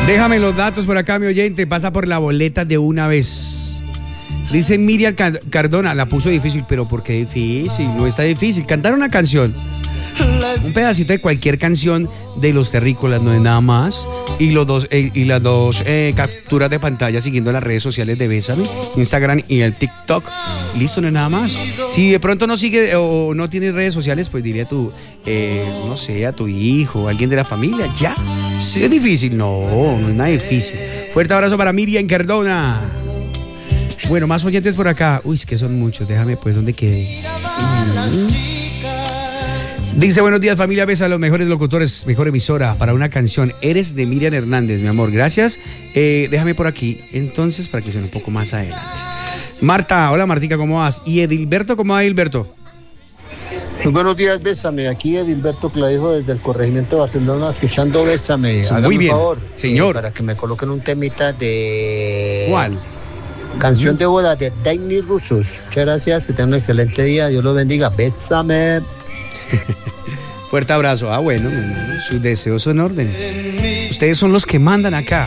Déjame los datos por acá, mi oyente. Pasa por la boleta de una vez. Dice Miriam Cardona, la puso difícil, pero ¿por qué difícil? No está difícil. Cantar una canción, un pedacito de cualquier canción de Los Terrícolas, no es nada más. Y las dos capturas de pantalla siguiendo las redes sociales de Bésame, Instagram y el TikTok. Listo, no es nada más. Si de pronto no sigue o no tienes redes sociales, pues dile a tu, no sé, a tu hijo, a alguien de la familia, ya. ¿Es difícil? No, no es nada difícil. Fuerte abrazo para Miriam Cardona. Bueno, más oyentes por acá. Uy, es que son muchos. Déjame pues donde quede. Dice, buenos días familia, besa a los mejores locutores, mejor emisora para una canción. Eres de Miriam Hernández, mi amor, gracias. Déjame por aquí, entonces, para que suene un poco más adelante. Marta, hola Martica, ¿cómo vas? ¿Y Edilberto, cómo va Edilberto? Muy buenos días, Bésame. Aquí Edilberto Clavijo desde el corregimiento de Barcelona, escuchando Bésame. Sí, muy bien, un favor, señor. para que me coloquen un temita de... ¿Cuál? Canción de boda de Daini Rusos. Muchas gracias, que tengan un excelente día. Dios los bendiga. Bésame. Fuerte abrazo. Bueno, sus deseos son órdenes. Ustedes son los que mandan acá.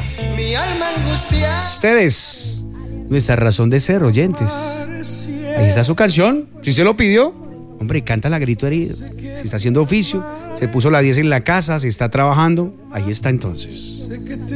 Ustedes, nuestra razón de ser, oyentes. Ahí está su canción. Si se lo pidió, hombre, cántala a grito herido. Si está haciendo oficio, se puso la 10 en la casa, se está trabajando, ahí está entonces.